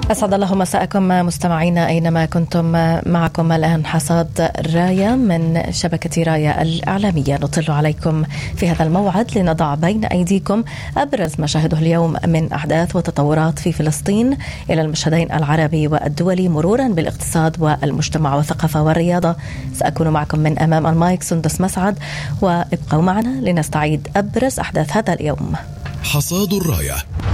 أسعد الله مساءكم مستمعينا أينما كنتم. معكم الآن حصاد راية من شبكة راية الإعلامية. نطل عليكم في هذا الموعد لنضع بين أيديكم أبرز ما شاهده اليوم من أحداث وتطورات في فلسطين إلى المشهدين العربي والدولي، مرورا بالاقتصاد والمجتمع والثقافة والرياضة. سأكون معكم من أمام المايك سندس مسعد، وابقوا معنا لنستعيد أبرز أحداث هذا اليوم. حصاد الراية.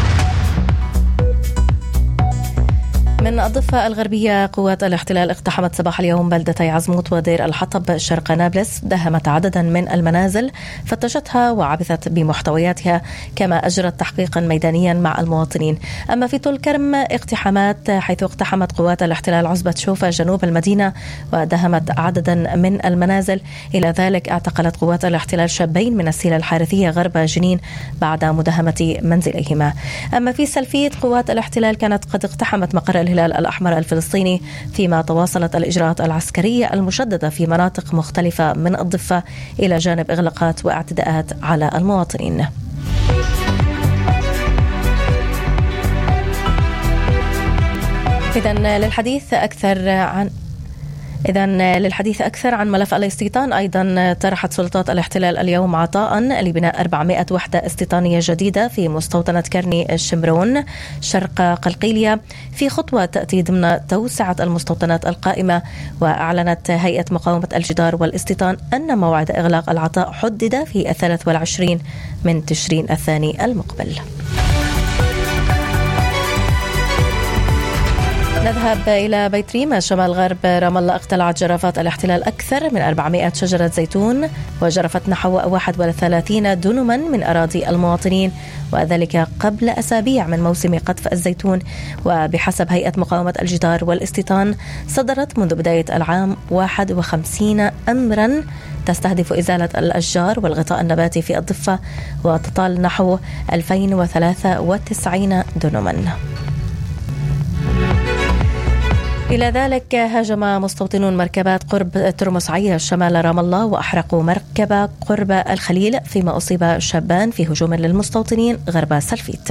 من الضفة الغربية، قوات الاحتلال اقتحمت صباح اليوم بلدتي عزموت ودير الحطب شرق نابلس، دهمت عددا من المنازل، فتشتها وعبثت بمحتوياتها، كما أجرت تحقيقا ميدانيا مع المواطنين. أما في طول كرم اقتحامات، حيث اقتحمت قوات الاحتلال عزبة شوفة جنوب المدينة ودهمت عددا من المنازل. إلى ذلك اعتقلت قوات الاحتلال شابين من السيلة الحارثية غرب جنين بعد مداهمة منزليهما. أما في سلفيت، قوات الاحتلال كانت قد اقتحمت مقر الهلال الأحمر الفلسطيني، فيما تواصلت الإجراءات العسكرية المشددة في مناطق مختلفة من الضفة، إلى جانب إغلاقات واعتداءات على المواطنين. للحديث أكثر عن ملف الاستيطان، أيضا طرحت سلطات الاحتلال اليوم عطاء لبناء 400 وحدة استيطانية جديدة في مستوطنة كرني الشمرون شرق قلقيلية، في خطوة تأتي ضمن توسعة المستوطنات القائمة. وأعلنت هيئة مقاومة الجدار والاستيطان أن موعد إغلاق العطاء حدد في 23 من تشرين الثاني المقبل. نذهب إلى بيت ريما شمال غرب رام الله. اقتلعت جرافات الاحتلال أكثر من 400 شجرة زيتون، وجرفت نحو 31 دنما من أراضي المواطنين، وذلك قبل أسابيع من موسم قطف الزيتون. وبحسب هيئة مقاومة الجدار والاستيطان، صدرت منذ بداية العام 51 أمرا تستهدف إزالة الأشجار والغطاء النباتي في الضفة، وتطال نحو 2093 دنما. إلى ذلك هاجم مستوطنون مركبات قرب ترمس عيا شمال رام الله، وأحرقوا مركبة قرب الخليل، فيما أصيب شابان في هجوم للمستوطنين غرب سلفيت.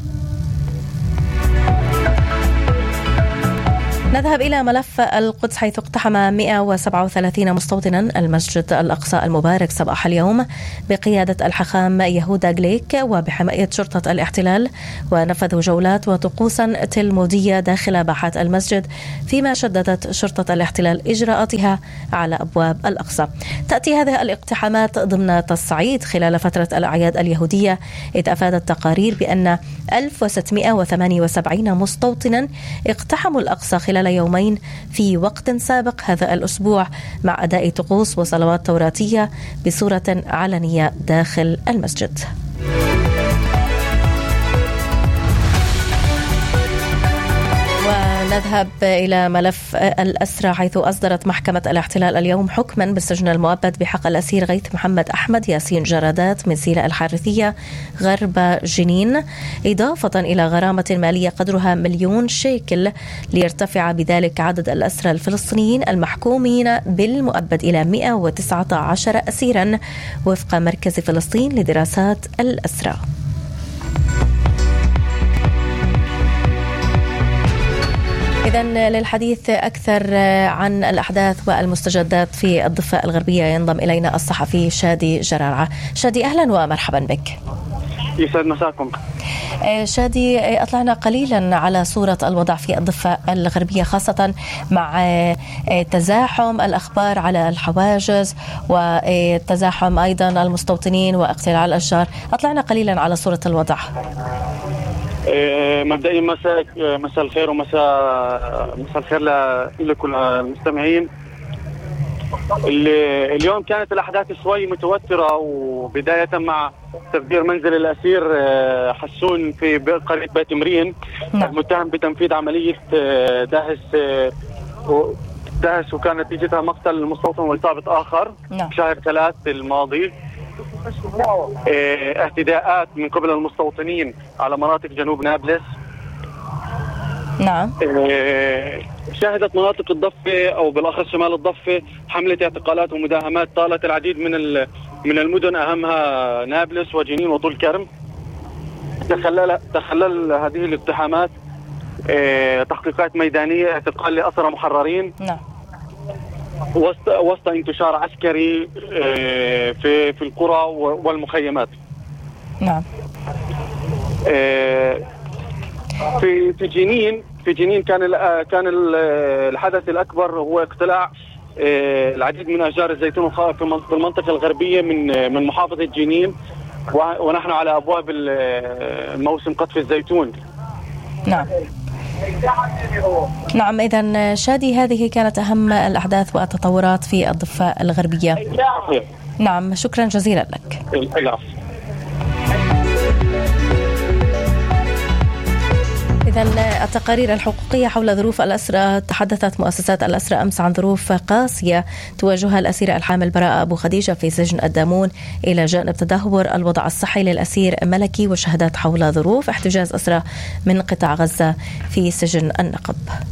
نذهب إلى ملف القدس، حيث اقتحم 137 مستوطنا المسجد الأقصى المبارك صباح اليوم بقيادة الحاخام يهودا غليك وبحماية شرطة الاحتلال، ونفذوا جولات وطقوسا تلمودية داخل باحات المسجد، فيما شددت شرطة الاحتلال إجراءاتها على أبواب الأقصى. تأتي هذه الاقتحامات ضمن تصعيد خلال فترة الأعياد اليهودية، إذ أفادت تقارير بأن 1678 مستوطنا اقتحموا الأقصى خلال يومين في وقت سابق هذا الأسبوع، مع أداء طقوس وصلوات توراتية بصورة علنية داخل المسجد. نذهب إلى ملف الأسرى، حيث أصدرت محكمة الاحتلال اليوم حكما بالسجن المؤبد بحق الأسير غيث محمد أحمد ياسين جرادات من سيلة الحارثية غرب جنين، إضافة إلى غرامة مالية قدرها 1,000,000 شيكل، ليرتفع بذلك عدد الأسرى الفلسطينيين المحكومين بالمؤبد إلى 119 أسيرا، وفق مركز فلسطين لدراسات الأسرى. إذن للحديث أكثر عن الأحداث والمستجدات في الضفة الغربية ينضم إلينا الصحفي شادي جرارعة. شادي، أهلا ومرحبا بك. يسعد مساكم. شادي، أطلعنا قليلا على صورة الوضع في الضفة الغربية، خاصة مع تزاحم الأخبار على الحواجز وتزاحم أيضا المستوطنين واقتلاع الأشجار. أطلعنا قليلا على صورة الوضع. مبدئيا مساء الخير ومساء الخير لكل المستمعين. اليوم كانت الأحداث شوي متوترة، وبداية مع تفجير منزل الأسير حسون في قرية بيت مرين، المتهم بتنفيذ عملية دهس وكانت نتيجتها مقتل المستوطن وإصابة آخر في شهر 3 الماضي. اعتداءات من قبل المستوطنين على مناطق جنوب نابلس. نعم. شهدت مناطق الضفة أو بالأخص شمال الضفة حملة اعتقالات ومداهمات طالت العديد من المدن، أهمها نابلس وجنين وطول كرم. تخلل هذه الاقتحامات تحقيقات ميدانية، اعتقال لأسرى محررين. نعم. وسط انتشار عسكري في القرى والمخيمات. نعم. في جنين كان الحدث الأكبر هو اقتلاع العديد من أشجار الزيتون في المنطقة الغربية من محافظة جنين، ونحن على أبواب موسم قطف الزيتون. نعم. نعم، إذن شادي هذه كانت أهم الأحداث والتطورات في الضفة الغربية. نعم، شكرا جزيلا لك. إذن التقارير الحقوقية حول ظروف الأسرى. تحدثت مؤسسات الأسرى أمس عن ظروف قاسية تواجهها الأسيرة الحامل براءة أبو خديجة في سجن الدامون، إلى جانب تدهور الوضع الصحي للأسير ملكي، وشهدت حول ظروف احتجاز أسرى من قطاع غزة في سجن النقب.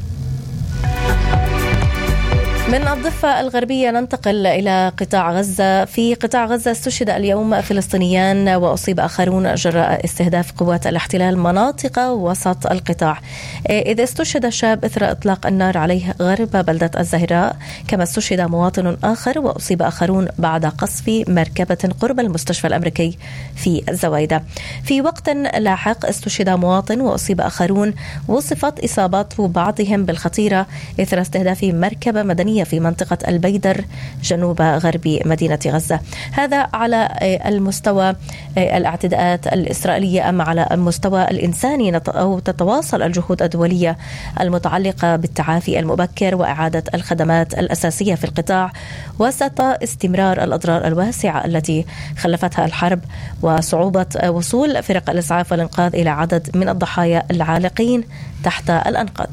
من الضفة الغربية ننتقل إلى قطاع غزة. في قطاع غزة استشهد اليوم فلسطينيان وأصيب آخرون جراء استهداف قوات الاحتلال مناطق وسط القطاع، إذ استشهد شاب إثر إطلاق النار عليه غرب بلدة الزهراء، كما استشهد مواطن آخر وأصيب آخرون بعد قصف مركبة قرب المستشفى الأمريكي في الزويدة. في وقت لاحق استشهد مواطن وأصيب آخرون، وصفت إصابات بعضهم بالخطيرة إثر استهداف مركبة مدنية في منطقة البيدر جنوب غرب مدينة غزة. هذا على المستوى الاعتداءات الإسرائيلية. أما على المستوى الإنساني تتواصل الجهود الدولية المتعلقة بالتعافي المبكر وإعادة الخدمات الأساسية في القطاع وسط استمرار الأضرار الواسعة التي خلفتها الحرب وصعوبة وصول فرق الإسعاف والإنقاذ إلى عدد من الضحايا العالقين تحت الأنقاض.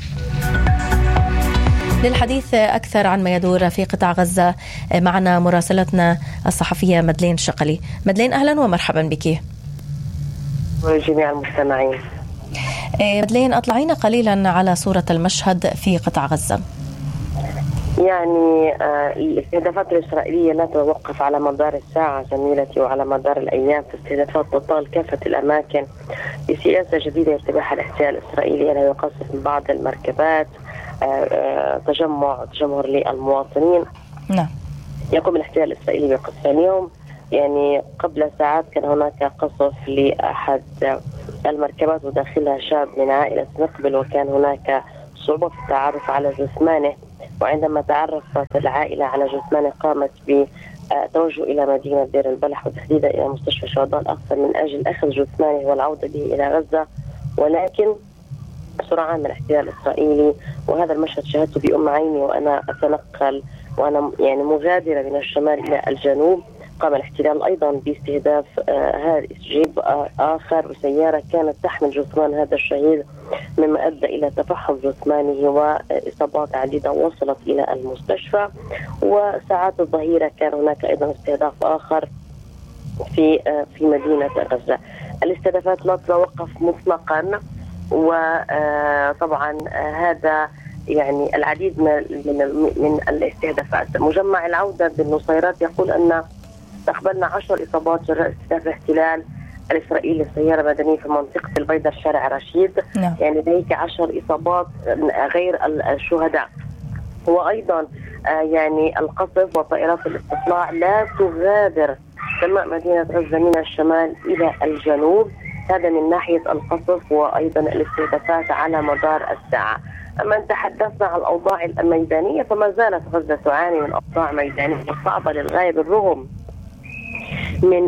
للحديث أكثر عن ما يدور في قطاع غزة معنا مراسلتنا الصحفية مدلين شقلي. مدلين، أهلا ومرحبا بك. وجميع المستمعين. مدلين، أطلعينا قليلا على صورة المشهد في قطاع غزة. يعني الاستهدافات الإسرائيلية لا تتوقف على مدار الساعة زميلتي وعلى مدار الأيام، في استهدافات تطال كافة الأماكن بسياسة جديدة يتبعها الاحتلال الإسرائيلي، لا يقصف من بعض المركبات تجمهر للمواطنين. نعم. يقوم الاحتلال الإسرائيلي بقصف اليوم. يعني قبل ساعات كان هناك قصف لأحد المركبات وداخلها شاب من عائلة مقبل، وكان هناك صعوبة في التعرف على جثمانه، وعندما تعرفت العائلة على جثمانه قامت بتوجه إلى مدينة دير البلح وتحديدا إلى مستشفى الشهداء الأقصى من أجل أخذ جثمانه والعودة به إلى غزة، ولكن سرعان من الاحتلال الإسرائيلي. وهذا المشهد شاهدته بأم عيني وأنا أتنقل وأنا يعني مغادرة من الشمال إلى الجنوب. قام الاحتلال أيضا باستهداف جيب آخر وسيارة كانت تحمل جثمان هذا الشهيد، مما أدى إلى تفحص جثمانه وإصابات عديدة وصلت إلى المستشفى. وساعات الظهيرة كان هناك أيضا استهداف آخر في مدينة غزة. الاستهدافات لا تتوقف مطلقا، وطبعا هذا يعني العديد من الاستهدافات. مجمع العودة بالنصيرات يقول أن استقبلنا 10 إصابات جراء استهداف الاحتلال الإسرائيلي لسيارة مدنية في منطقة البيدر شارع رشيد. نعم. يعني لديك 10 إصابات غير الشهداء. وأيضا يعني القصف وطائرات الاستطلاع لا تغادر سماء مدينة غزة من الشمال إلى الجنوب. هذا من ناحية القصف وأيضا الاستهدافات على مدار الساعة. أما أن تحدثنا عن الأوضاع الميدانية فما زالت غزة تعاني من أوضاع ميدانية صعبة للغاية، بالرغم من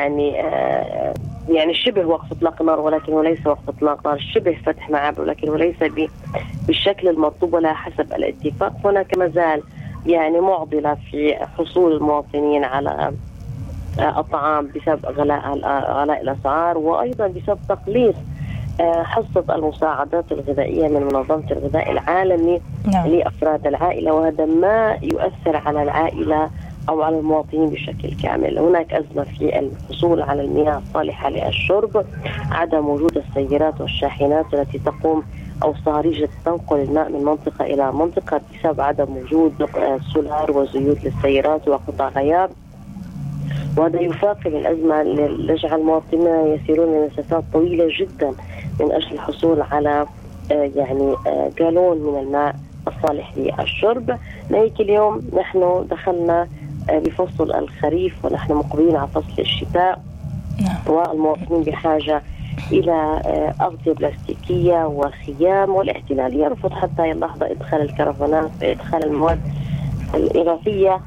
يعني شبه وقف إطلاق نار، ولكن وليس وقف إطلاق نار، شبه فتح معابر ولكن وليس بالشكل المطلوب ولا حسب الاتفاق. هناك ما زال يعني معضلة في حصول المواطنين على الطعام بسبب غلاء الأسعار، وأيضا بسبب تقليص حصة المساعدات الغذائية من منظمة الغذاء العالمي. نعم. لأفراد العائلة، وهذا ما يؤثر على العائلة أو على المواطنين بشكل كامل. هناك أزمة في الحصول على المياه الصالحة للشرب، عدم وجود السيارات والشاحنات التي تقوم أو صهريجة تنقل الماء من منطقة إلى منطقة بسبب عدم وجود سولار وزيوت للسيارات وقطع غيار. وهذا يفاقم الأزمة يجعل المواطنين يسيرون لمسافات طويلة جدا من أجل الحصول على يعني جالون من الماء الصالح للشرب. ناهيك اليوم نحن دخلنا بفصل الخريف ونحن مقبلين على فصل الشتاء، والمواطنين بحاجة إلى أغطية بلاستيكية وخيام، والاحتلال يرفض حتى اللحظة إدخال الكرفانات، إدخال المواد الإغاثية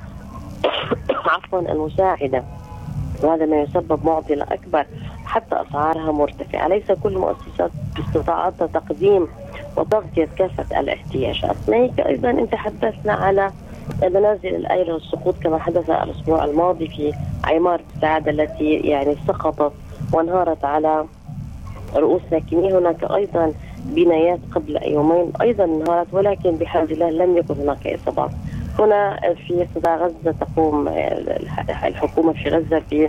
المساعدة، وهذا ما يسبب معضلة أكبر حتى أسعارها مرتفعة. ليس كل مؤسسات باستطاعتها تقديم وتغطية كافة الاحتياجات. ناهيك أيضا أنت تحدثنا على منازل الآيلة والسقوط كما حدث الأسبوع الماضي في عمارة السعادة التي يعني سقطت وانهارت على رؤوس ساكنين. هناك أيضا بنايات قبل يومين أيضا انهارت، ولكن بحمد الله لم يكن هناك إصابات. هنا في قطاع غزة تقوم الحكومة في غزة في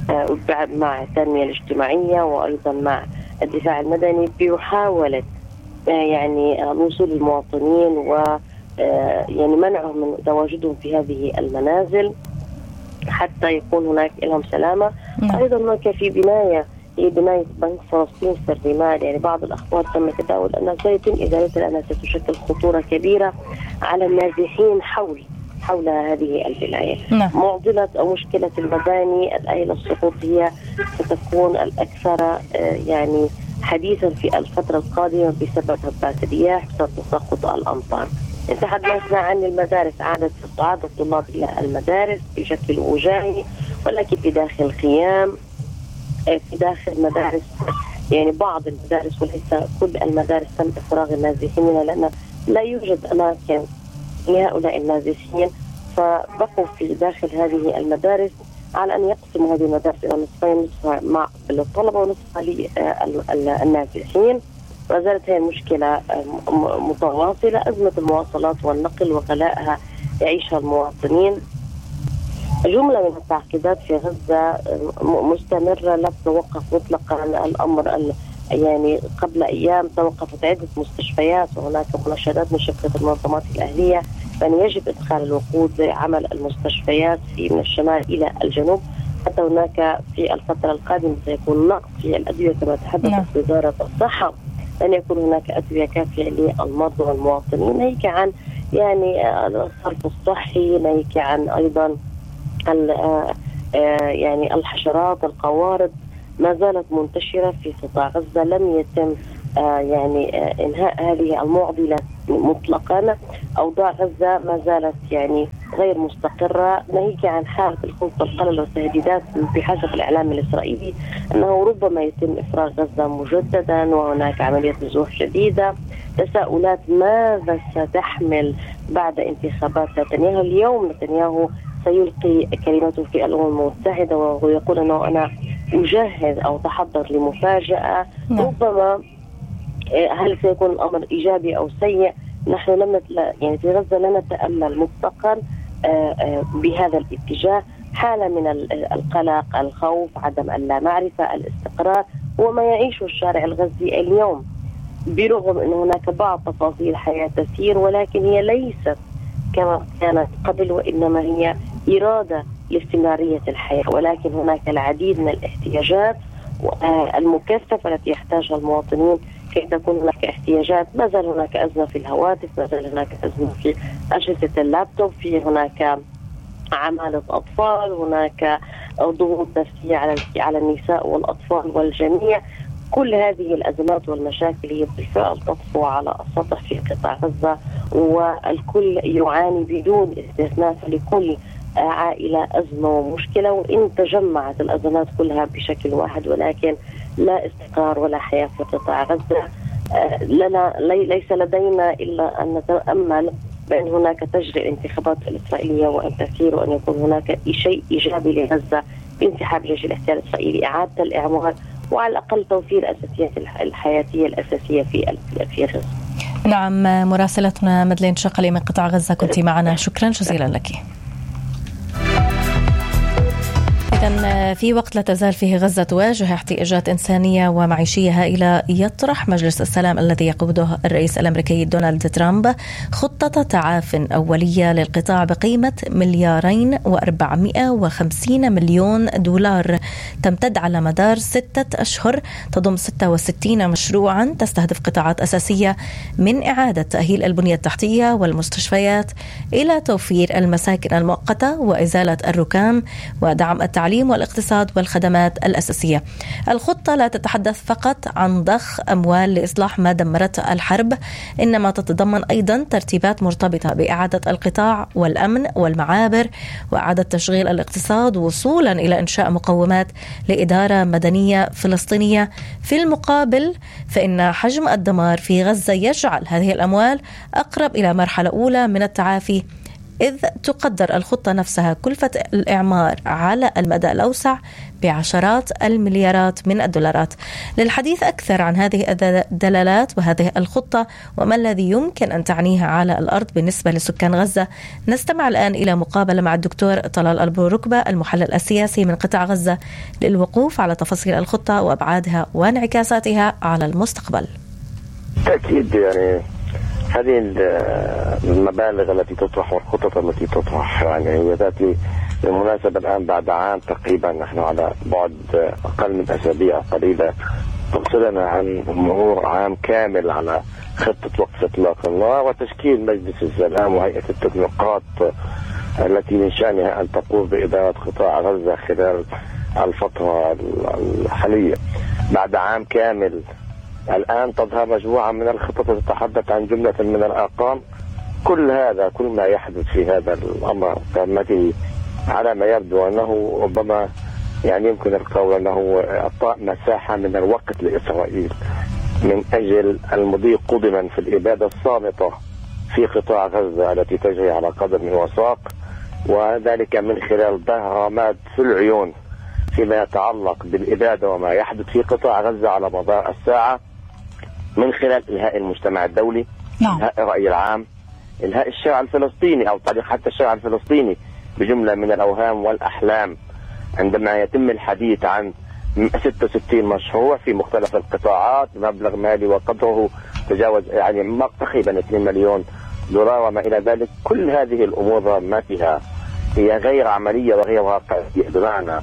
مع التنمية الاجتماعية وأيضا مع الدفاع المدني بمحاولة يعني الوصول للمواطنين و يعني منعهم من تواجدهم في هذه المنازل حتى يكون هناك لهم سلامة. أيضا هناك في بناية هي بناية بنك فلسطين في الرمال، يعني بعض الأخبار تم تداول أنها سيتم إزالتها لأنها ستشكل خطورة كبيرة على النازحين حول هذه البناية. معضلة أو مشكلة المباني الآيلة السقوط هي ستكون الأكثر يعني حديثا في الفترة القادمة بسبب هبات الرياح، بسبب تساقط الأمطار. تحدثنا عن المدارس، عادة الطلاب إلى المدارس بشكل وجاهي، ولكن في داخل خيام، في داخل مدارس، يعني بعض المدارس وليس كل المدارس تم إفراغ النازحين منها لأن لا يوجد أماكن لهؤلاء النازحين، فبقوا في داخل هذه المدارس على أن يقسموا هذه المدارس إلى نصفين، نصف مع الطلبة ونصف للنازحين. وزالت هي المشكلة متواصلة، أزمة المواصلات والنقل وغلائها يعيشها المواطنين. جملة من التعقيدات في غزة مستمرة لا تتوقف مطلقا. الأمر يعني قبل أيام توقفت عدة مستشفيات، وهناك مناشدات من شركة المنظمات الأهلية بأن يجب إدخال الوقود لعمل المستشفيات من الشمال إلى الجنوب. حتى هناك في الفترة القادمة سيكون نقص في الأدوية كما تحدثت وزارة الصحة، أن يكون هناك أدوية كافية للمرضى والمواطنين. ناهيك عن يعني الصرف الصحي، ناهيك عن أيضا يعني الحشرات، القوارض ما زالت منتشرة في قطاع غزة. لم يتم يعني إنهاء هذه المعضلة مطلقا. أوضاع غزة ما زالت يعني غير مستقرة. ناهيك عن حالة الخوف والقلق والتهديدات بحسب الإعلام الإسرائيلي أنه ربما يتم إفراغ غزة مجددا، وهناك عملية نزوح جديدة. تساؤلات ماذا ستحمل بعد انتخابات نتنياهو. اليوم نتنياهو سيلقي كلمته في الأمم المتحدة ويقول أنه أنا أجهز أو تحضر لمفاجأة. ربما هل سيكون الأمر إيجابي أو سيء؟ نحن يعني في غزة لا نتأمل مطلقا بهذا الاتجاه. حالة من القلق، الخوف، عدم اللامعرفة، الاستقرار هو ما يعيشه الشارع الغزي اليوم، برغم أن هناك بعض تفاصيل الحياة تسير، ولكن هي ليست كما كانت قبل، وإنما هي إرادة لاستمرارية الحياة. ولكن هناك العديد من الاحتياجات المكثفة التي يحتاجها المواطنين كي تكون هناك احتياجات. ما زال هناك أزمة في الهواتف، ما زال هناك أزمة في أجهزة اللابتوب، في هناك عمالة أطفال، هناك ضغوط نفسية على النساء والأطفال والجميع. كل هذه الأزمات والمشاكل هي بالفعل تطفو على السطح في قطاع غزة، والكل يعاني بدون استثناء. لكل عائلة أزمة ومشكلة، وإن تجمعت الأزمات كلها بشكل واحد، ولكن لا استقرار ولا حياة في قطاع غزة. ليس لدينا إلا أن نتأمل بأن هناك تجري الانتخابات الإسرائيلية وأن تسير، وأن يكون هناك شيء إيجابي لغزة بانسحاب جيش الاحتلال الإسرائيلي، إعادة الإعمار، وعلى الأقل توفير الأساسيات الحياتية الأساسية في غزة. نعم، مراسلتنا مدلين شقلي من قطاع غزة كنت معنا، شكرا جزيلا لك. إذن في وقت لا تزال فيه غزة تواجه احتياجات إنسانية ومعيشية هائلة، يطرح مجلس السلام الذي يقوده الرئيس الأمريكي دونالد ترامب خطة تعاف أولية للقطاع بقيمة $2,450,000,000 تمتد على مدار 6 أشهر، تضم 66 مشروعا تستهدف قطاعات أساسية من إعادة تأهيل البنية التحتية والمستشفيات إلى توفير المساكن المؤقتة وإزالة الركام ودعم التعليم والاقتصاد والخدمات الأساسية. الخطة لا تتحدث فقط عن ضخ أموال لإصلاح ما دمرته الحرب، إنما تتضمن أيضا ترتيبات مرتبطة بإعادة القطاع والأمن والمعابر وإعادة تشغيل الاقتصاد وصولا إلى إنشاء مقومات لإدارة مدنية فلسطينية. في المقابل فإن حجم الدمار في غزة يجعل هذه الأموال أقرب إلى مرحلة أولى من التعافي، إذ تقدر الخطة نفسها كلفة الإعمار على المدى الأوسع بعشرات المليارات من الدولارات. للحديث أكثر عن هذه الدلالات وهذه الخطة وما الذي يمكن أن تعنيها على الأرض بالنسبة لسكان غزة، نستمع الآن إلى مقابلة مع الدكتور طلال أبو ركبة المحلل السياسي من قطاع غزة للوقوف على تفاصيل الخطة وأبعادها وانعكاساتها على المستقبل. أكيد يعني هذه المبالغ التي تطرح والخطط التي تطرح يعني هي تأتي بالمناسبة الآن بعد عام تقريبا، نحن على بعد أقل من أسابيع قليلة تفصلنا عن مرور عام كامل على خطة وقف إطلاق النار وتشكيل مجلس السلام وهيئة التطبيقات التي من شأنها أن تقوم بإدارة قطاع غزة خلال الفترة الحالية. بعد عام كامل الآن تظهر مجموعة من الخطط تتحدث عن جملة من الأرقام. كل ما يحدث في هذا الأمر قامته على ما يبدو أنه ربما يعني يمكن القول أنه أعطاء مساحة من الوقت لإسرائيل من أجل المضي قدما في الإبادة الصامتة في قطاع غزة التي تجري على قدم وساق، وذلك من خلال ظهر رماد في العيون فيما يتعلق بالإبادة وما يحدث في قطاع غزة على مدار الساعة، من خلال إلهاء المجتمع الدولي، إلهاء الرأي العام، إلهاء الشارع الفلسطيني أو طريق حتى الشارع الفلسطيني بجملة من الأوهام والأحلام، عندما يتم الحديث عن 66 مشروع في مختلف القطاعات بمبلغ مالي وقدره تجاوز يعني تقريبا 2 مليون دولار وما إلى ذلك. كل هذه الأمور ما فيها هي غير عملية وغير واقعية، بمعنى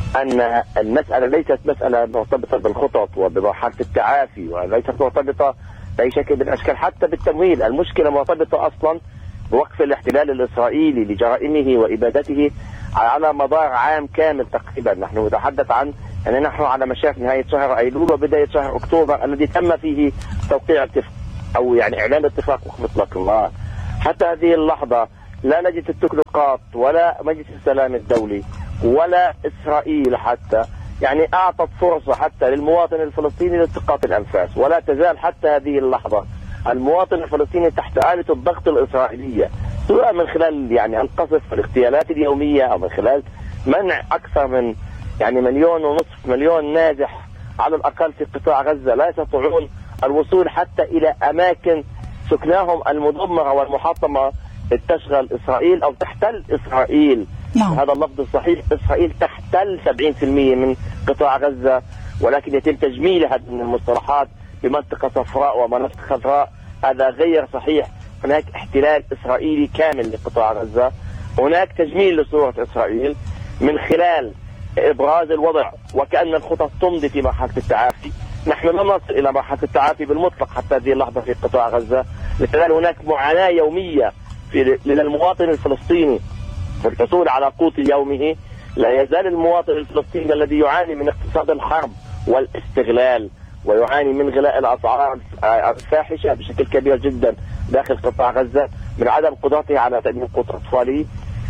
أن المسألة ليست مسألة مرتبطة بالخطط وبمرحلة التعافي، وليست مرتبطة بأي شكل من الأشكال حتى بالتمويل. المشكلة مرتبطة أصلا بوقف الاحتلال الإسرائيلي لجرائمه وإبادته على مدار عام كامل تقريبا. نحن نتحدث عن أن نحن على مشارف نهاية شهر أيلول وبداية شهر أكتوبر الذي تم فيه توقيع أو يعني إعلان اتفاق وقف إطلاق النار. حتى هذه اللحظة لا نجد التكنيكات ولا مجلس السلام الدولي ولا إسرائيل حتى يعني أعطت فرصة حتى للمواطن الفلسطيني لالتقاط الأنفاس، ولا تزال حتى هذه اللحظة المواطن الفلسطيني تحت آلة الضغط الإسرائيلية، سواء من خلال يعني القصف والاغتيالات اليومية أو من خلال منع أكثر من يعني 1.5 مليون نازح على الأقل في قطاع غزة لا يستطيعون الوصول حتى إلى أماكن سكناهم المدمرة والمحطمة تشغل إسرائيل أو تحتل إسرائيل. هذا اللفظ الصحيح، إسرائيل تحتل 70% من قطاع غزة، ولكن يتم تجميل هذه المصطلحات بمنطقة صفراء ومناطق خضراء. هذا غير صحيح. هناك احتلال إسرائيلي كامل لقطاع غزة، هناك تجميل لصورة إسرائيل من خلال إبراز الوضع وكأن الخطط تمضي في مرحلة التعافي. نحن لم نصل إلى مرحلة التعافي بالمطلق حتى هذه اللحظة في قطاع غزة، لذلك هناك معاناة يومية للمواطن الفلسطيني في الحصول على قوت يومه. لا يزال المواطن الفلسطيني الذي يعاني من اقتصاد الحرب والاستغلال ويعاني من غلاء الأسعار الفاحشة بشكل كبير جدا داخل قطاع غزة من عدم قدرته على تأمين قوت أطفاله.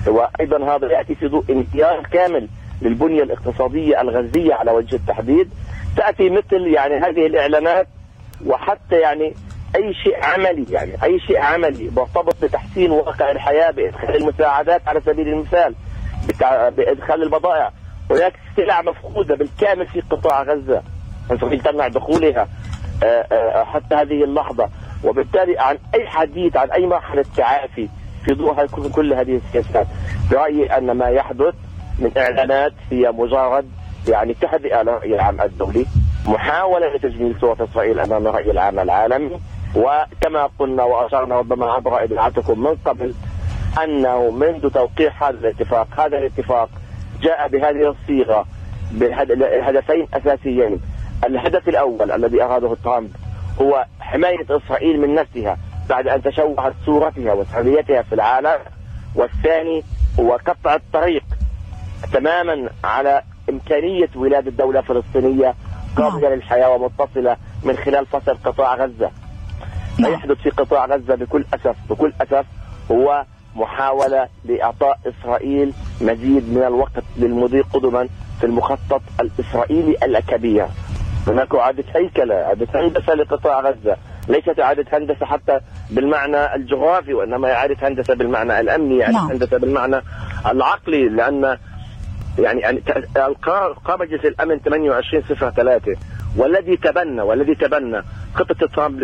وأيضا هذا يأتي في ضوء انهيار كامل للبنية الاقتصادية الغزية على وجه التحديد. تأتي مثل يعني هذه الإعلانات وحتى يعني أي شيء عملي مرتبط بتحسين واقع الحياة، بإدخال المساعدات على سبيل المثال، بإدخال البضائع. هناك سلع مفقودة بالكامل في قطاع غزة إسرائيل تمنع دخولها حتى هذه اللحظة، وبالتالي عن أي حديث عن أي مرحلة تعافي في ضوء كل هذه السياسات. برأيي أن ما يحدث من إعلانات هي مجرد يعني تهدئة للرأي العام الدولي، محاولة لتجميل صورة إسرائيل أمام الرأي العام العالمي. وكما قلنا وأشرنا ربما عبر إذاعتكم من قبل أنه منذ توقيع هذا الاتفاق جاء بهذه الصيغة بهدفين أساسيين. الهدف الأول الذي أراده ترامب هو حماية إسرائيل من نفسها بعد أن تشوهت صورتها وسريتها في العالم، والثاني هو قطع الطريق تماما على إمكانية ولادة دولة فلسطينية قابلة للحياة ومتصلة من خلال فصل قطاع غزة. ما يحدث في قطاع غزة بكل أسف هو محاولة لإعطاء إسرائيل مزيد من الوقت للمضي قدما في المخطط الإسرائيلي الكبير. هناك إعادة هيكلة، إعادة هندسة لقطاع غزة، ليست إعادة هندسة حتى بالمعنى الجغرافي، وإنما إعادة هندسة بالمعنى الأمني، إعادة هندسة بالمعنى العقلي. لأن يعني القرار مجلس الأمن 2803 والذي تبنى خطة ترامب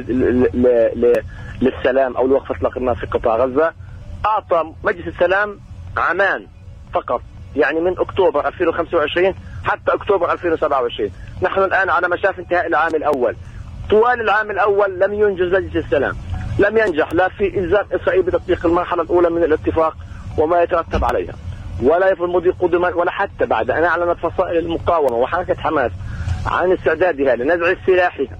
للسلام أو لوقف إطلاق النار في قطاع غزة أعطى مجلس السلام عامان فقط، يعني من أكتوبر 2025 حتى أكتوبر 2027. نحن الآن على مشاف انتهاء العام الأول. طوال العام الأول لم ينجز مجلس السلام، لم ينجح لا في إلزام إسرائيل بتطبيق المرحلة الأولى من الاتفاق وما يترتب عليها، ولا في المضي قدما، ولا حتى بعد أن أعلنت فصائل المقاومة وحركة حماس عن استعدادها لنزع سلاحها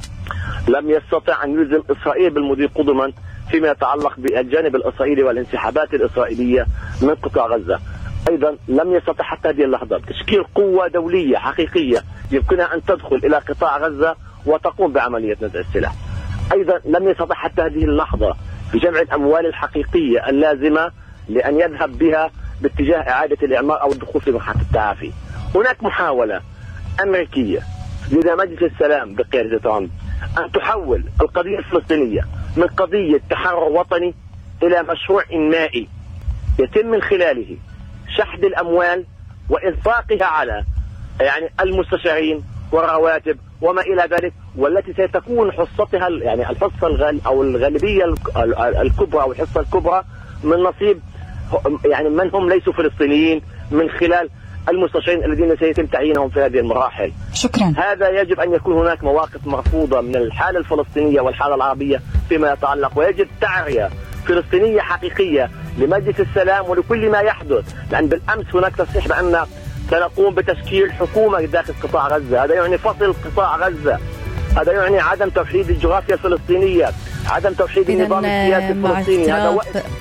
لم يستطع أن يلزم إسرائيل بالمضي قدما فيما يتعلق بالجانب الإسرائيلي والانسحابات الإسرائيلية من قطاع غزة. أيضا لم يستطع حتى هذه اللحظة تشكيل قوة دولية حقيقية يمكنها أن تدخل إلى قطاع غزة وتقوم بعملية نزع السلاح. أيضا لم يستطع حتى هذه اللحظة في جمع الأموال الحقيقية اللازمة لأن يذهب بها باتجاه إعادة الإعمار أو الدخول في مرحلة التعافي. هناك محاولة أمريكية لدى مجلس السلام بقيادة ترامب أن تحول القضية الفلسطينية من قضية تحرر وطني إلى مشروع إنمائي يتم من خلاله شحذ الأموال وإنفاقها على يعني المستشارين والرواتب وما إلى ذلك، والتي ستكون حصتها يعني الحصة أو الغالبية الكبرى أو الحصة الكبرى من نصيب يعني من هم ليسوا فلسطينيين من خلال المستشارين الذين سيتم تعيينهم في هذه المراحل. شكرا. هذا يجب أن يكون هناك مواقف مرفوضة من الحالة الفلسطينية والحالة العربية فيما يتعلق، ويجب تعرية فلسطينية حقيقية لمجلس السلام ولكل ما يحدث. لأن بالأمس هناك تصريح بأن سنقوم بتشكيل حكومة داخل قطاع غزة، هذا يعني فصل قطاع غزة، هذا يعني عدم توحيد الجغرافيا الفلسطينية، عدم توحيد النظام السياسي الفلسطيني. هذا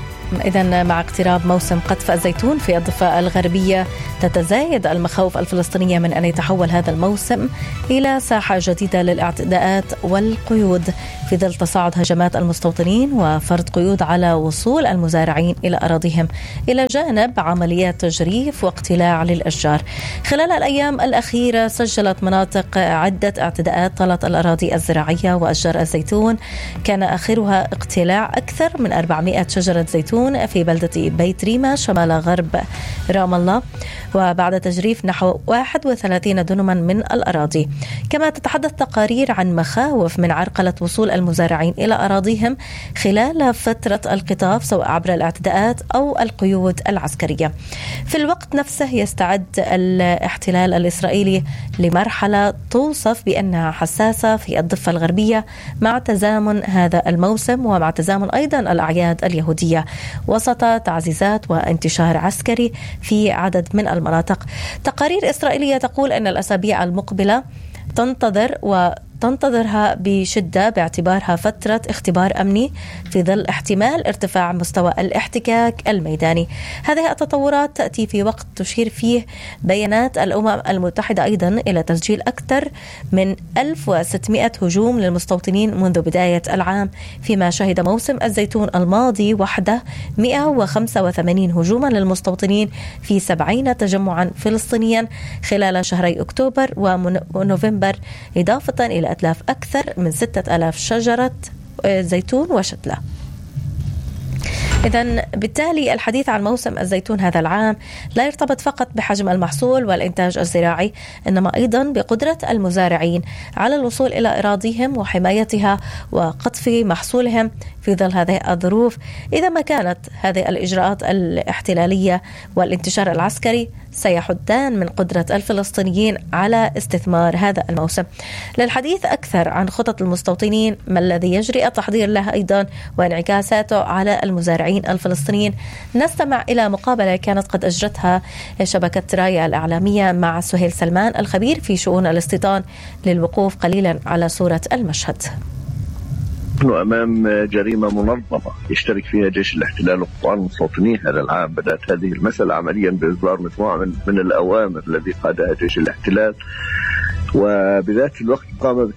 إذن مع اقتراب موسم قطف الزيتون في الضفة الغربية تتزايد المخاوف الفلسطينية من أن يتحول هذا الموسم إلى ساحة جديدة للاعتداءات والقيود في ظل تصاعد هجمات المستوطنين وفرض قيود على وصول المزارعين إلى أراضيهم، إلى جانب عمليات تجريف واقتلاع للأشجار. خلال الأيام الأخيرة سجلت مناطق عدة اعتداءات طالت الأراضي الزراعية وأشجار الزيتون، كان آخرها اقتلاع أكثر من 400 شجرة زيتون في بلدة بيت ريما شمال غرب رام الله، وبعد تجريف نحو 31 دنما من الأراضي. كما تتحدث تقارير عن مخاوف من عرقلة وصول المزارعين إلى أراضيهم خلال فترة القطاف سواء عبر الاعتداءات أو القيود العسكرية. في الوقت نفسه يستعد الاحتلال الإسرائيلي لمرحلة توصف بأنها حساسة في الضفة الغربية مع تزامن هذا الموسم ومع تزامن أيضا الأعياد اليهودية وسط تعزيزات وانتشار عسكري في عدد من المناطق. تقارير إسرائيلية تقول أن الأسابيع المقبلة تنتظرها بشدة باعتبارها فترة اختبار أمني في ظل احتمال ارتفاع مستوى الاحتكاك الميداني. هذه التطورات تأتي في وقت تشير فيه بيانات الأمم المتحدة أيضا إلى تسجيل أكثر من 1600 هجوم للمستوطنين منذ بداية العام، فيما شهد موسم الزيتون الماضي وحده 185 هجوما للمستوطنين في 70 تجمعا فلسطينيا خلال شهري أكتوبر ونوفمبر، إضافة إلى إتلاف أكثر من 6000 شجرة زيتون وشتلة. إذن بالتالي الحديث عن موسم الزيتون هذا العام لا يرتبط فقط بحجم المحصول والإنتاج الزراعي، إنما أيضا بقدرة المزارعين على الوصول إلى أراضيهم وحمايتها وقطف محصولهم في ظل هذه الظروف. إذا ما كانت هذه الإجراءات الاحتلالية والانتشار العسكري سيحدان من قدرة الفلسطينيين على استثمار هذا الموسم. للحديث أكثر عن خطط المستوطنين، ما الذي يجري التحضير له أيضا وانعكاساته على المزارعين الفلسطينيين، نستمع إلى مقابلة كانت قد أجرتها شبكة رايا الإعلامية مع سهيل سلمان الخبير في شؤون الاستيطان للوقوف قليلا على صورة المشهد. نحن أمام جريمة منظمة يشترك فيها جيش الاحتلال وقطاع المستوطنين هذا العام. بدأت هذه المسألة عمليا بإصدار مجموعة من الأوامر الذي قادها جيش الاحتلال، وبذات الوقت قام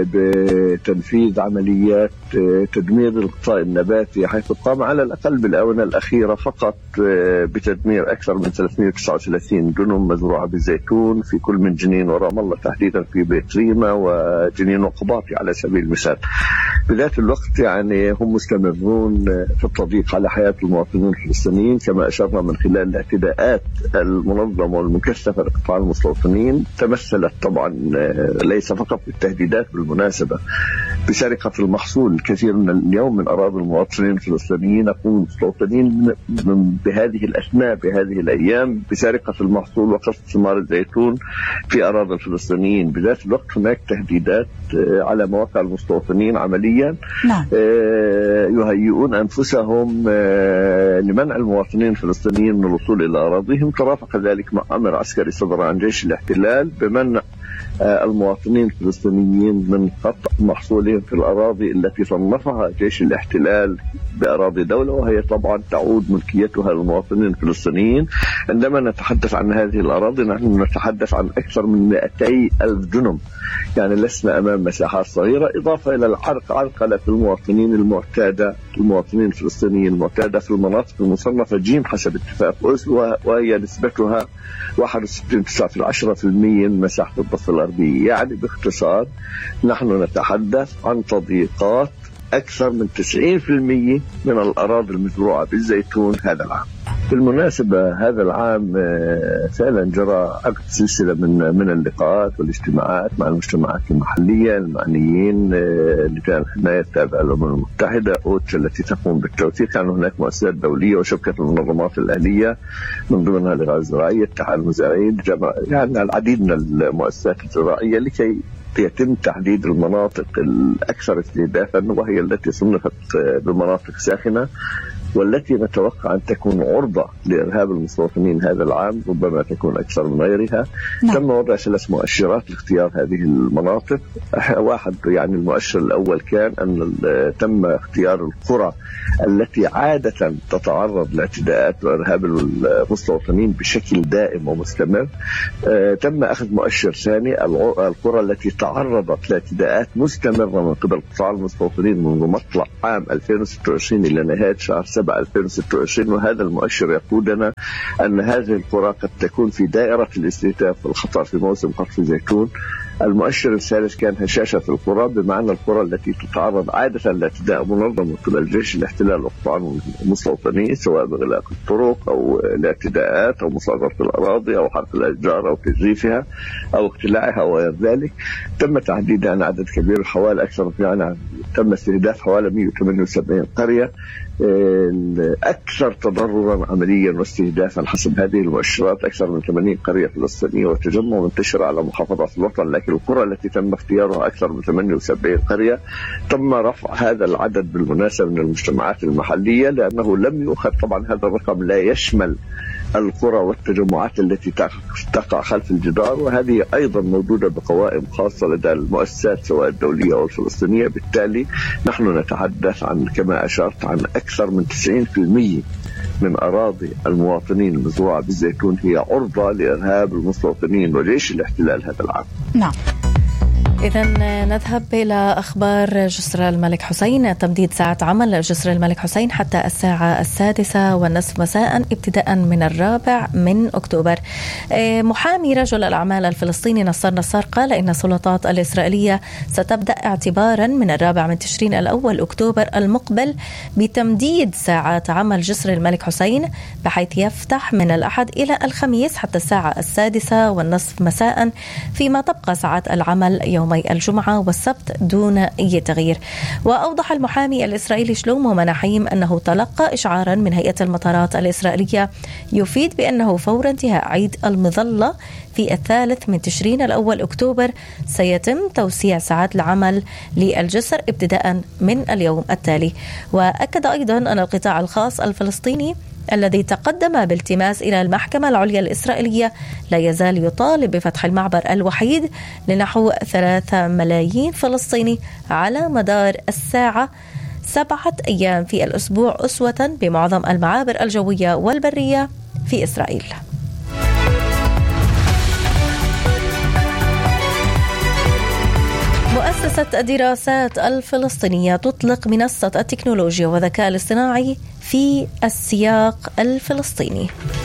بتنفيذ عمليات تدمير الغطاء النباتي، حيث قام على الأقل بالآونة الأخيرة فقط بتدمير أكثر من 339 دنم مزروعة بالزيتون في كل من جنين ورام الله، تحديدا في بيت ريمة وجنين وقباطي على سبيل المثال. بذات الوقت يعني هم مستمرون في التضييق على حياة المواطنين الفلسطينيين، كما أشرنا من خلال الاعتداءات المنظمة والمكثفة لقطاع المستوطنين. تمثلت طبعا ليس فقط بالتهديدات بالمناسبة بسرقة المحصول الكثير من اليوم من أراضي المواطنين الفلسطينيين، يقوم المستوطنين بهذه الأثناء بهذه الأيام بسرقة المحصول وقصف ثمار الزيتون في أراضي الفلسطينيين. بذات الوقت هناك تهديدات على مواقع المستوطنين عمليا. نعم. يهيئون أنفسهم لمنع المواطنين الفلسطينيين من الوصول إلى أراضيهم. ترافق ذلك مع أمر عسكري صدر عن جيش الاحتلال بمنع المواطنين الفلسطينيين من قطع محصولهم في الأراضي التي صنفها جيش الاحتلال بأراضي دولة، وهي طبعا تعود ملكيتها للمواطنين الفلسطينيين. عندما نتحدث عن هذه الأراضي نحن نتحدث عن أكثر من 200,000 دنم، يعني لسنا أمام مساحات صغيرة، إضافة إلى عرقلة المواطنين المعتادة، المواطنين الفلسطينيين المعتادة في المناطق المصنفة جيم حسب اتفاق أوسلو، وهي نسبتها 61.9% من مساحة الضفة الغربية. يعني باختصار نحن نتحدث عن تضييقات أكثر من 90% من الأراضي المزروعة بالزيتون هذا العام. بالمناسبة هذا العام فعلا جرى عقد سلسلة من اللقاءات والاجتماعات مع المجتمعات المحلية المعنيين، لجان الحماية التابعة للأمم المتحدة أوتش التي تقوم بالتوثيق. كان هناك مؤسسات دولية وشبكة المنظمات الأهلية من ضمنها الإغاثة الزراعية، اتحاد المزارعين، يعني العديد من المؤسسات الزراعية لكي يتم تحديد المناطق الأكثر استهدافا، وهي التي صنفت بمناطق ساخنة والتي نتوقع أن تكون عرضة لإرهاب المستوطنين هذا العام، ربما تكون أكثر من غيرها. نعم. تم وضع 3 مؤشرات لاختيار هذه المناطق. واحد يعني المؤشر الأول كان أن تم اختيار القرى التي عادة تتعرض لاعتداءات وإرهاب المستوطنين بشكل دائم ومستمر. تم أخذ مؤشر ثاني القرى التي تعرضت لاعتداءات مستمرة من قبل قطاع المستوطنين منذ مطلع عام 2026 إلى نهاية شهر 7 2026، وهذا المؤشر يقودنا أن هذه القرى قد تكون في دائرة الاستهداف والخطر في موسم قطف الزيتون. المؤشر الثالث كان هشاشة القرى، بمعنى القرى التي تتعرض عادة لاعتداء منظم من قبل جيش الاحتلال وقطاع المستوطنين، سواء بغلاق الطرق أو الاعتداءات أو مصادرة الأراضي أو حرق الأشجار أو تجريفها أو اقتلاعها وغير ذلك. تم تحديد عن عدد كبير، حوالي أكثر يعني تم استهداف حوالي 178 قرية أكثر تضررا عمليا واستهدافا حسب هذه المؤشرات، أكثر من 80 قرية فلسطينية وتجمع منتشرة على محافظات الوطن. لكن القرى التي تم اختيارها أكثر من 78 قرية تم رفع هذا العدد بالمناسبة من المجتمعات المحلية، لأنه لم يؤخذ طبعا هذا الرقم لا يشمل القرى والتجمعات التي تقع خلف الجدار، وهذه أيضا موجودة بقوائم خاصة لدى المؤسسات سواء الدولية أو الفلسطينية. بالتالي نحن نتحدث عن كما أشرت عن أكثر من 90% من أراضي المواطنين المزروعة بالزيتون هي عرضة لإرهاب المستوطنين وجيش الاحتلال هذا العام. نعم. إذا نذهب إلى أخبار جسر الملك حسين. تمديد ساعة عمل جسر الملك حسين حتى الساعة 6:30 مساء ابتداء من 4 أكتوبر. محامي رجل الأعمال الفلسطيني نصار قال إن السلطات الإسرائيلية ستبدأ اعتبارا من 4 تشرين الأول أكتوبر المقبل بتمديد ساعات عمل جسر الملك حسين، بحيث يفتح من الأحد إلى الخميس حتى الساعة 6:30 مساء، فيما تبقى ساعات العمل يومي الجمعة والسبت دون أي تغيير. وأوضح المحامي الإسرائيلي شلومو مناحيم أنه تلقى إشعارا من هيئة المطارات الإسرائيلية يفيد بأنه فور انتهاء عيد المظلة في 3 تشرين الأول أكتوبر سيتم توسيع ساعات العمل للجسر ابتداء من اليوم التالي. وأكد أيضا أن القطاع الخاص الفلسطيني الذي تقدم بالتماس إلى المحكمة العليا الإسرائيلية لا يزال يطالب بفتح المعبر الوحيد لنحو 3 ملايين فلسطيني على مدار الساعة 7 أيام في الأسبوع، أسوة بمعظم المعابر الجوية والبرية في إسرائيل. مؤسسة الدراسات الفلسطينية تطلق منصة التكنولوجيا والذكاء الاصطناعي في السياق الفلسطيني.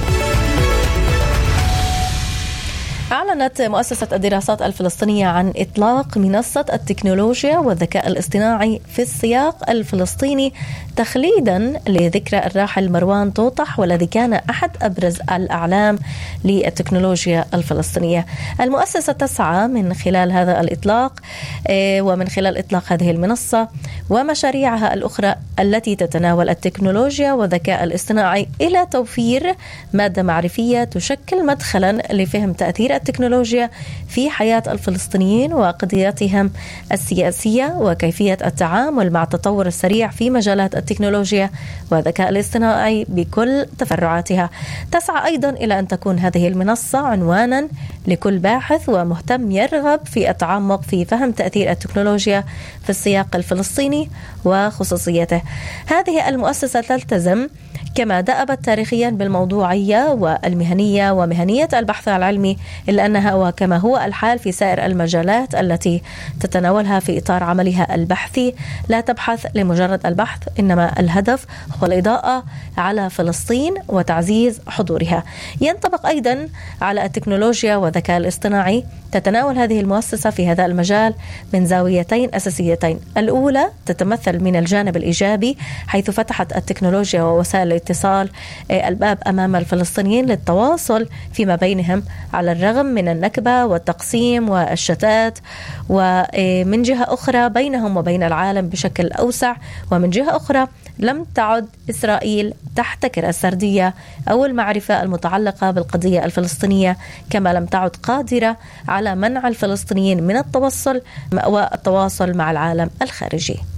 أعلنت مؤسسة الدراسات الفلسطينية عن إطلاق منصة التكنولوجيا والذكاء الاصطناعي في السياق الفلسطيني تخليدا لذكرى الراحل مروان طوطح، والذي كان أحد أبرز الأعلام للتكنولوجيا الفلسطينية. المؤسسة تسعى من خلال هذا الإطلاق ومن خلال إطلاق هذه المنصة ومشاريعها الأخرى التي تتناول التكنولوجيا والذكاء الاصطناعي إلى توفير مادة معرفية تشكل مدخلا لفهم تأثير التكنولوجيا في حياة الفلسطينيين وقضياتهم السياسية وكيفية التعامل مع التطور السريع في مجالات التكنولوجيا والذكاء الاصطناعي بكل تفرعاتها. تسعى أيضا إلى أن تكون هذه المنصة عنوانا لكل باحث ومهتم يرغب في التعمق في فهم تأثير التكنولوجيا في السياق الفلسطيني وخصوصيته. هذه المؤسسة تلتزم كما دأبت تاريخيا بالموضوعية والمهنية ومهنية البحث العلمي، إلا أنها وكما هو الحال في سائر المجالات التي تتناولها في إطار عملها البحثي لا تبحث لمجرد البحث، إنما الهدف هو الإضاءة على فلسطين وتعزيز حضورها. ينطبق أيضا على التكنولوجيا والذكاء الاصطناعي. تتناول هذه المؤسسة في هذا المجال من زاويتين أساسيتين. الأولى تتمثل من الجانب الإيجابي، حيث فتحت التكنولوجيا ووسائل الاتصال الباب أمام الفلسطينيين للتواصل فيما بينهم على الرغم من النكبة والتقسيم والشتات، ومن جهة أخرى بينهم وبين العالم بشكل أوسع. ومن جهة أخرى لم تعد إسرائيل تحتكر السردية أو المعرفة المتعلقة بالقضية الفلسطينية، كما لم تعد قادرة على منع الفلسطينيين من التواصل مع العالم الخارجي.